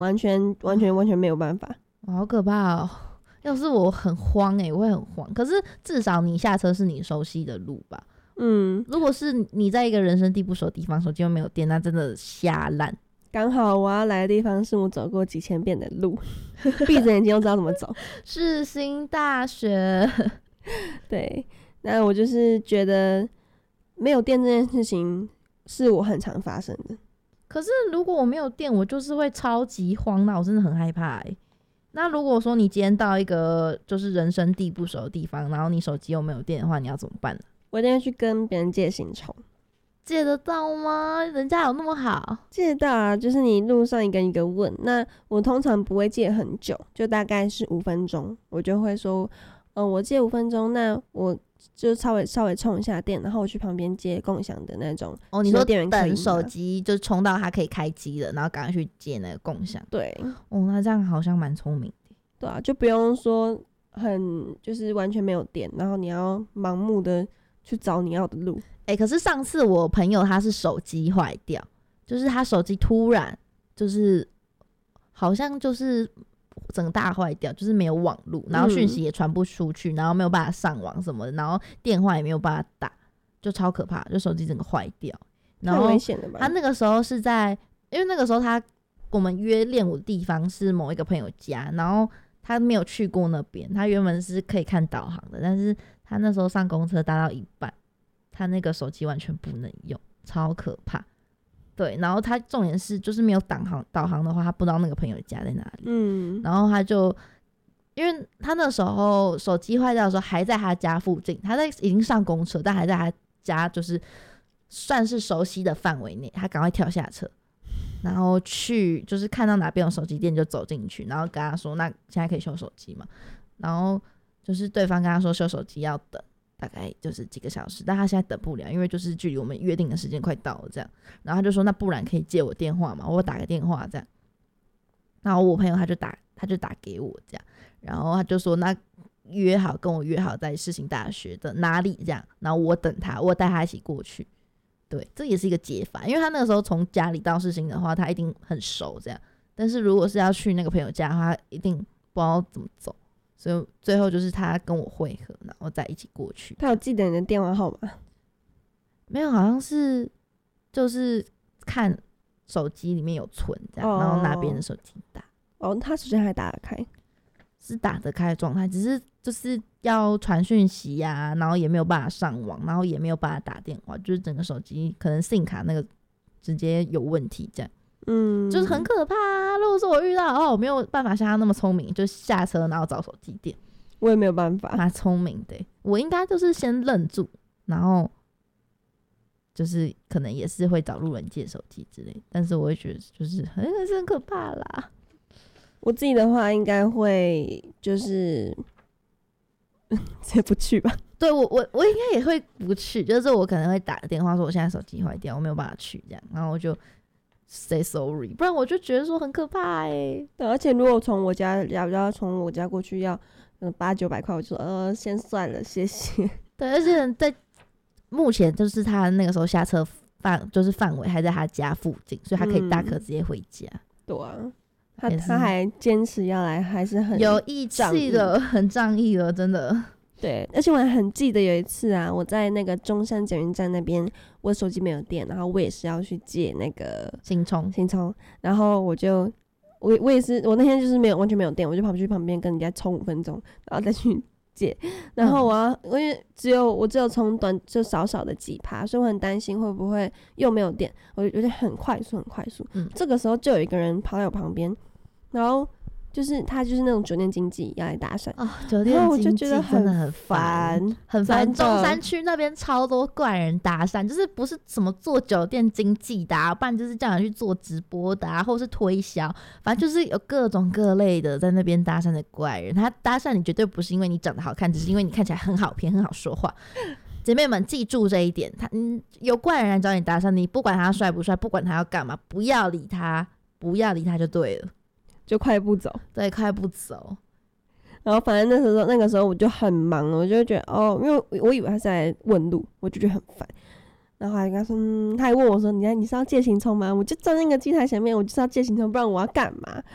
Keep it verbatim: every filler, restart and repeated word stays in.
完全完全完全没有办法。 好可怕哦！要是我很慌哎、欸，我会很慌。可是至少你下车是你熟悉的路吧？ 嗯， 如果是你在一个人生地不熟的地方，手机又没有电，那真的瞎烂。 刚好我要来的地方是我走过几千遍的路，闭着眼睛都知道怎么走。 世新大学， 对，那我就是觉得没有电这件事情是我很常发生的。 可是如果我没有电，我就是会超级慌，那我真的很害怕欸。那如果说你今天到一个就是人生地不熟的地方，然后你手机又没有电的话，你要怎么办呢？ 我一定会去跟别人借行充。 借得到吗？人家有那么好？ 借得到啊，就是你路上一个一个问。那我通常不会借很久，就大概是五分钟，我就会说，呃，我借五分钟，那我就稍微稍微充一下电，然后我去旁边接共享的那种。 哦，你说电源可以吗？ 等手机就充到它可以开机了，然后赶快去接那个共享。 对， 哦，那这样好像蛮聪明的。 对啊，就不用说很就是完全没有电，然后你要盲目的去找你要的路。 哎、欸，可是上次我朋友他是手机坏掉，就是他手机突然就是好像就是整个大坏掉，就是没有网路，然后讯息也传不出去，然后没有办法上网什么的，然后电话也没有办法打，就超可怕，就手机整个坏掉。然后太危险了吧？ 他那个时候是在，因为那个时候他我们约练舞的地方是某一个朋友家，然后他没有去过那边，他原本是可以看导航的，但是他那时候上公车搭到一半，他那个手机完全不能用，超可怕。对，然后他重点是就是没有导航导航的话，他不知道那个朋友家在哪里。嗯，然后他就因为他那时候手机坏掉的时候还在他家附近，他在已经上公车，但还在他家就是算是熟悉的范围内，他赶快跳下车，然后去就是看到哪边有手机店就走进去，然后跟他说那现在可以修手机嘛，然后就是对方跟他说修手机要等大概就是几个小时，但他现在等不了，因为就是距离我们约定的时间快到了这样，然后他就说那不然可以借我电话嘛，我打个电话这样，然后我朋友他就打他就打给我这样，然后他就说那约好跟我约好在世新大学的哪里这样，然后我等他，我带他一起过去。对，这也是一个解法，因为他那个时候从家里到世新的话，他一定很熟这样。但是如果是要去那个朋友家的话，他一定不知道怎么走，所以最后就是他跟我会合，然后再一起过去。 他有记得你的电话号码？ 没有，好像是就是看手机里面有存这样，哦、然后拿别人的手机打。 哦，他手机还打得开？ 是打得开的状态，只是就是要传讯息啊，然后也没有办法上网，然后也没有办法打电话，就是整个手机可能 SIM 卡那个直接有问题这样，嗯，就是很可怕啊。如果说我遇到的话，我没有办法像他那么聪明，就下车然后找手机店， 我也没有办法。 他聪明的，我应该就是先愣住，然后就是可能也是会找路人借手机之类，但是我会觉得就是很是很可怕啦。 我自己的话应该会就是直接不去吧。 对，我我我应该也会不去，就是我可能会打个电话说我现在手机坏掉，我没有办法去这样，然后我就 say sorry， 不然我就觉得说很可怕哎、欸。 对，而且如果从我家要要从我家过去要嗯八九百块，我就说呃先算了，谢谢。 对，而且在目前就是他那个时候下车范就是范围还在他家附近，所以他可以大可直接回家。 嗯、对啊。他他还坚持要来，还是很有义气的，很仗义的，真的。 对，而且我还很记得有一次啊，我在那个中山捷运站那边，我手机没有电，然后我也是要去借那个行充， 行充，然后我就我我也是，我那天就是没有完全没有电，我就跑去旁边跟人家充五分钟，然后再去借，然后我要、嗯、因为只有我只有充短就少少的几趴，所以我很担心会不会又没有电，我有点很快速很快速、嗯，这个时候就有一个人跑在我旁边。然后就是他就是那种酒店经济要来搭讪哦，酒店经济真的很烦，很烦。中山区那边超多怪人搭讪，就是不是什么做酒店经济的、啊，不然就是叫你去做直播的、啊，或是推销，反正就是有各种各类的在那边搭讪的怪人。他搭讪你绝对不是因为你长得好看，只是因为你看起来很好骗、很好说话。姐妹们记住这一点，他嗯有怪人来找你搭讪，你不管他帅不帅，不管他要干嘛，不要理他，不要理他就对了。 就快步走， 对，快步走。 然后反正那时候那个时候我就很忙，我就觉得哦，因为我以为他是在问路，我就觉得很烦。然后还跟他说，嗯，他还问我说：“你你是要借行充吗？”我就站在那个机台前面，我就是要借行充，不然我要干嘛？